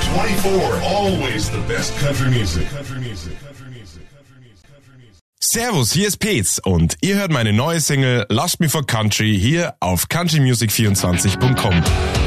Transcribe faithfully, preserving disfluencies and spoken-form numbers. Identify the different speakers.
Speaker 1: twenty-four, always the best country music. Country music. Country music. Country music. Country music.
Speaker 2: Servus, hier ist Petz und ihr hört meine neue Single Lost Me for Country hier auf country music vierundzwanzig punkt com.